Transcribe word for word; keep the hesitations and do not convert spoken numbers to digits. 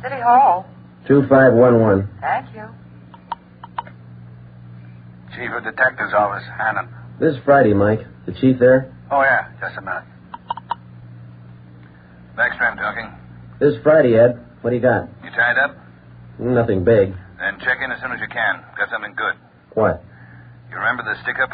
City Hall. two five one one. Thank you. Chief of Detective's Office, Hannon. This is Friday, Mike. The chief there? Oh, yeah. Just a minute. Baxter, I'm talking. This is Friday, Ed. What do you got? You tied up? Nothing big. Then check in as soon as you can. Got something good. What? You remember the stick-up